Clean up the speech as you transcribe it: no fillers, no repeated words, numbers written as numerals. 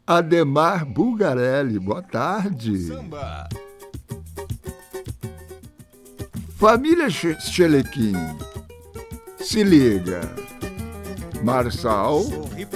Ademar Bulgarelli, boa tarde. Samba. Família Chelequim, se liga. Marçal, Sorri